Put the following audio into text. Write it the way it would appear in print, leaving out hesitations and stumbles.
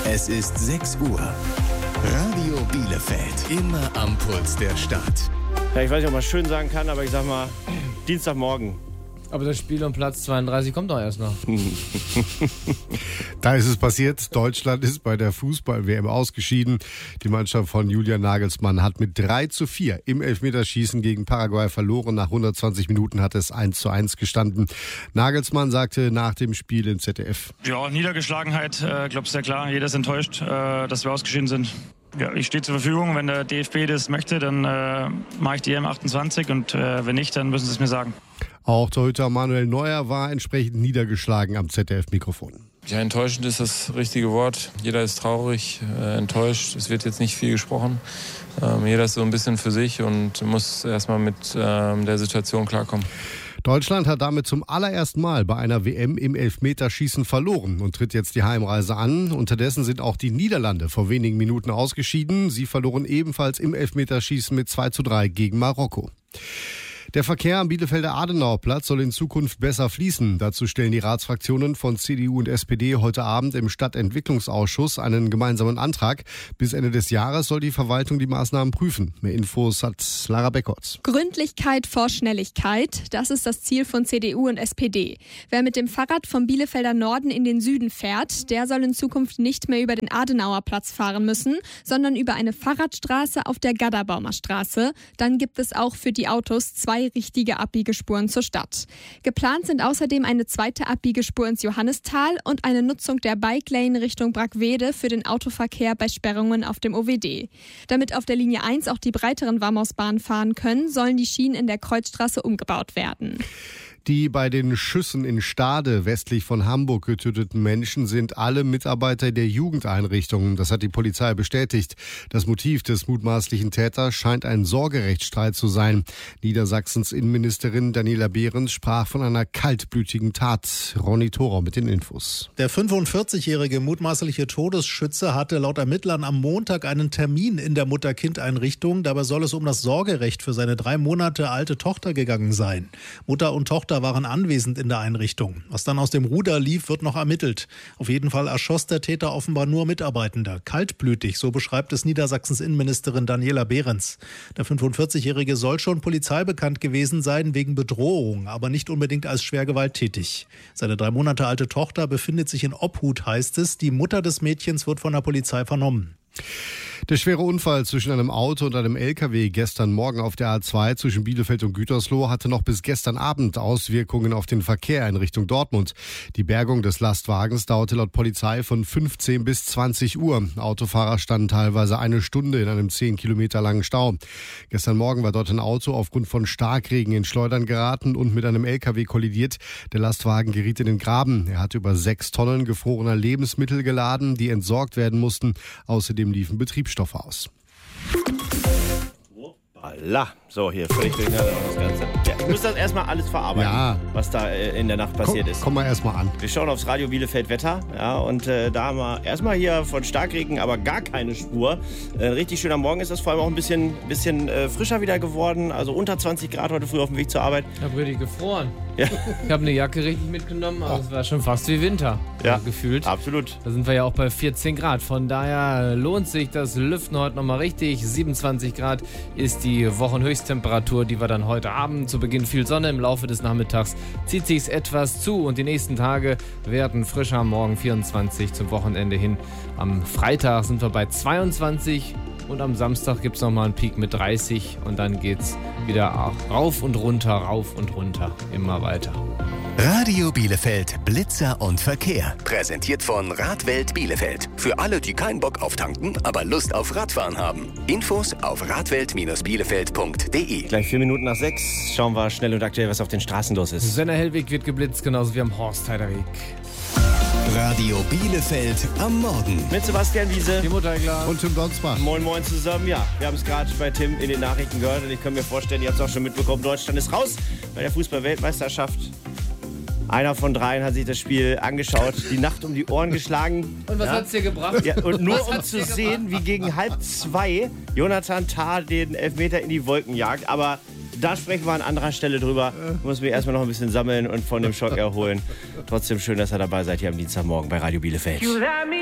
Es ist 6 Uhr. Radio Bielefeld. Immer am Puls der Stadt. Ja, ich weiß nicht, ob man schön sagen kann, aber ich sag mal, Dienstagmorgen. Aber das Spiel um Platz 32 kommt doch erst noch. Da ist es passiert. Deutschland ist bei der Fußball-WM ausgeschieden. Die Mannschaft von Julian Nagelsmann hat mit 3:4 im Elfmeterschießen gegen Paraguay verloren. Nach 120 Minuten hat es 1:1 gestanden. Nagelsmann sagte nach dem Spiel im ZDF. Ja, Niedergeschlagenheit, glaube ich, sehr klar. Jeder ist enttäuscht, dass wir ausgeschieden sind. Ja, ich stehe zur Verfügung. Wenn der DFB das möchte, dann mache ich die M28 und wenn nicht, dann müssen sie es mir sagen. Auch Torhüter Manuel Neuer war entsprechend niedergeschlagen am ZDF-Mikrofon. Ja, enttäuschend ist das richtige Wort. Jeder ist traurig, enttäuscht. Es wird jetzt nicht viel gesprochen. Jeder ist so ein bisschen für sich und muss erstmal mit der Situation klarkommen. Deutschland hat damit zum allerersten Mal bei einer WM im Elfmeterschießen verloren und tritt jetzt die Heimreise an. Unterdessen sind auch die Niederlande vor wenigen Minuten ausgeschieden. Sie verloren ebenfalls im Elfmeterschießen mit 2:3 gegen Marokko. Der Verkehr am Bielefelder Adenauerplatz soll in Zukunft besser fließen. Dazu stellen die Ratsfraktionen von CDU und SPD heute Abend im Stadtentwicklungsausschuss einen gemeinsamen Antrag. Bis Ende des Jahres soll die Verwaltung die Maßnahmen prüfen. Mehr Infos hat Lara Beckert. Gründlichkeit vor Schnelligkeit, das ist das Ziel von CDU und SPD. Wer mit dem Fahrrad vom Bielefelder Norden in den Süden fährt, der soll in Zukunft nicht mehr über den Adenauerplatz fahren müssen, sondern über eine Fahrradstraße auf der Gadderbaumer Straße. Dann gibt es auch für die Autos 2 richtige Abbiegespuren zur Stadt. Geplant sind außerdem eine zweite Abbiegespur ins Johannistal und eine Nutzung der Bike Lane Richtung Brackwede für den Autoverkehr bei Sperrungen auf dem OWD. Damit auf der Linie 1 auch die breiteren Warmausbahnen fahren können, sollen die Schienen in der Kreuzstraße umgebaut werden. Die bei den Schüssen in Stade westlich von Hamburg getöteten Menschen sind alle Mitarbeiter der Jugendeinrichtungen. Das hat die Polizei bestätigt. Das Motiv des mutmaßlichen Täters scheint ein Sorgerechtsstreit zu sein. Niedersachsens Innenministerin Daniela Behrens sprach von einer kaltblütigen Tat. Ronny Thorau mit den Infos. Der 45-jährige mutmaßliche Todesschütze hatte laut Ermittlern am Montag einen Termin in der Mutter-Kind-Einrichtung. Dabei soll es um das Sorgerecht für seine 3 Monate alte Tochter gegangen sein. Mutter und Tochter waren anwesend in der Einrichtung. Was dann aus dem Ruder lief, wird noch ermittelt. Auf jeden Fall erschoss der Täter offenbar nur Mitarbeitende. Kaltblütig, so beschreibt es Niedersachsens Innenministerin Daniela Behrens. Der 45-jährige soll schon polizeibekannt gewesen sein wegen Bedrohung, aber nicht unbedingt als schwer gewalttätig. Seine 3 Monate alte Tochter befindet sich in Obhut, heißt es. Die Mutter des Mädchens wird von der Polizei vernommen. Der schwere Unfall zwischen einem Auto und einem LKW gestern Morgen auf der A2 zwischen Bielefeld und Gütersloh hatte noch bis gestern Abend Auswirkungen auf den Verkehr in Richtung Dortmund. Die Bergung des Lastwagens dauerte laut Polizei von 15 bis 20 Uhr. Autofahrer standen teilweise 1 Stunde in einem 10 Kilometer langen Stau. Gestern Morgen war dort ein Auto aufgrund von Starkregen in Schleudern geraten und mit einem LKW kollidiert. Der Lastwagen geriet in den Graben. Er hatte über 6 Tonnen gefrorener Lebensmittel geladen, die entsorgt werden mussten. Außerdem liefen Betriebsstoffe aus. Allah. So, hier völlig durcheinander das Ganze. Ja, ich muss das erstmal alles verarbeiten, was da in der Nacht passiert ist. Komm mal erstmal an. Wir schauen aufs Radio Bielefeld Wetter. Ja, und da haben wir erstmal hier von Starkregen, aber gar keine Spur. Richtig schön am Morgen ist das vor allem auch ein bisschen frischer wieder geworden. Also unter 20 Grad heute früh auf dem Weg zur Arbeit. Ich habe richtig gefroren. Ja. Ich habe eine Jacke richtig mitgenommen, aber es war schon fast wie Winter. Ja, gefühlt. Absolut. Da sind wir ja auch bei 14 Grad. Von daher lohnt sich das Lüften heute nochmal richtig. 27 Grad ist die Wochenhöchsttemperatur, die wir dann heute Abend zu Beginn viel Sonne. Im Laufe des Nachmittags zieht sich's etwas zu und die nächsten Tage werden frischer. Morgen 24 zum Wochenende hin. Am Freitag sind wir bei 22 und am Samstag gibt es nochmal einen Peak mit 30 und dann geht's wieder rauf und runter, immer weiter. Radio Bielefeld, Blitzer und Verkehr. Präsentiert von Radwelt Bielefeld. Für alle, die keinen Bock auf tanken, aber Lust auf Radfahren haben. Infos auf radwelt-bielefeld.de. Gleich 4 Minuten nach 6 schauen wir schnell und aktuell, was auf den Straßen los ist. Senner Hellweg wird geblitzt, genauso wie am Horstheider Weg. Radio Bielefeld am Morgen. Mit Sebastian Wiese. Timo Teigler. Und Tim Donsbach. Moin Moin zusammen. Ja, wir haben es gerade bei Tim in den Nachrichten gehört und ich kann mir vorstellen, ihr habt es auch schon mitbekommen, Deutschland ist raus bei der Fußball-Weltmeisterschaft. Einer von 3 hat sich das Spiel angeschaut, die Nacht um die Ohren geschlagen. Und was hat's dir gebracht? Ja, und nur um zu sehen, wie gegen 1:30 Jonathan Tah den Elfmeter in die Wolken jagt. Aber da sprechen wir an anderer Stelle drüber. Muss mich erstmal noch ein bisschen sammeln und von dem Schock erholen. Trotzdem schön, dass ihr dabei seid hier am Dienstagmorgen bei Radio Bielefeld.